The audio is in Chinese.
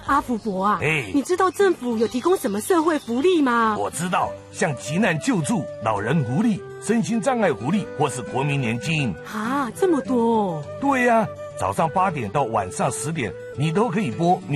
阿福伯啊， 哎， 你知道政府有提供什么社会福利吗？ 我知道，像急难救助、老人福利、身心障碍福利，或是国民年金。 啊，这么多哦。 对呀，早上8点到晚上10点，你都可以拨